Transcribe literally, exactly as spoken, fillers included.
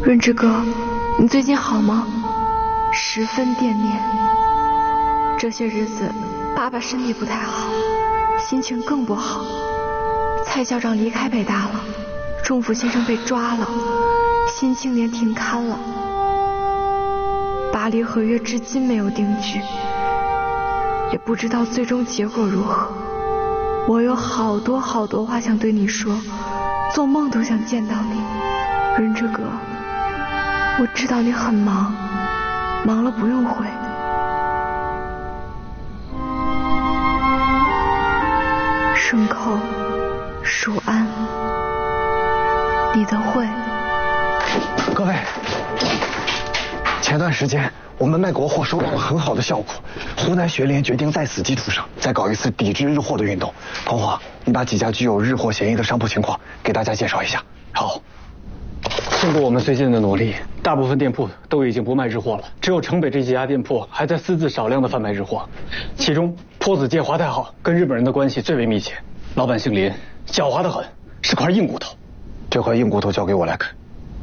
润之哥，你最近好吗？十分惦念。这些日子，爸爸身体不太好，心情更不好。蔡校长离开北大了，仲甫先生被抓了，新青年停刊了，巴黎合约至今没有定局，也不知道最终结果如何。我有好多好多话想对你说，做梦都想见到你。润之哥，我知道你很忙，忙了不用回。顺寇，蜀安，你的会。 各位，前段时间我们卖国货收到了很好的效果，湖南学联决定在此基础上再搞一次抵制日货的运动。童华，你把几家具有日货嫌疑的商铺情况给大家介绍一下。好。 经过我们最近的努力，大部分店铺都已经不卖日货了，只有城北这几家店铺还在私自少量的贩卖日货。其中坡子界华太好跟日本人的关系最为密切，老板姓林，狡猾得很，是块硬骨头。 这块硬骨头交给我来看。